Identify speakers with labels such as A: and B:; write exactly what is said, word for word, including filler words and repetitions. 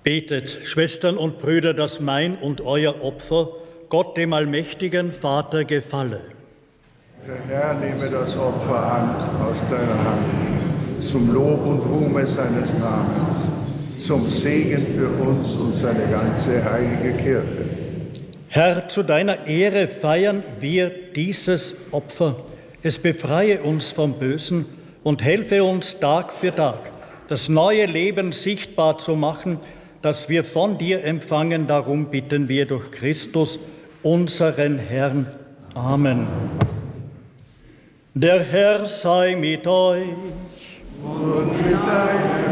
A: Betet, Schwestern und Brüder, dass mein und euer Opfer Gott, dem allmächtigen Vater, gefalle.
B: Der Herr nehme das Opfer an aus deiner Hand, zum Lob und Ruhme seines Namens, zum Segen für uns und seine ganze heilige Kirche.
A: Herr, zu deiner Ehre feiern wir dieses Opfer. Es befreie uns vom Bösen und helfe uns Tag für Tag, das neue Leben sichtbar zu machen, das wir von dir empfangen. Darum bitten wir durch Christus, unseren Herrn. Amen. Der Herr sei mit euch.
B: Und mit deinem